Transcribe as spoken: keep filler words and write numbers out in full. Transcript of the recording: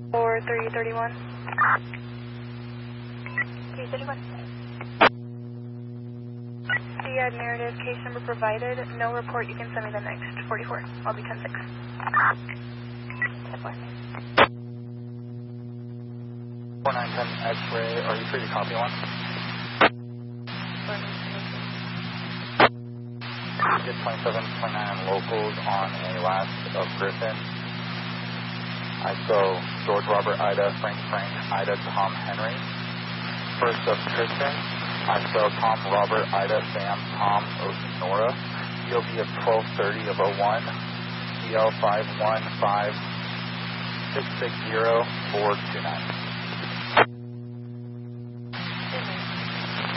four three three one. three thirty-one. C-A D narrative, case number provided. No report, you can send me the next forty-four. I'll be ten six. four nine ten X-ray, are you free to copy one? Get twenty-seven twenty-nine locals on a last of Griffin. I S O George Robert Ida Frank Frank Ida Tom Henry. First of Tristan. I S O Tom Robert Ida Sam Tom Ocean Nora. E O B of twelve thirty of oh one. C L five one five six six zero four two nine.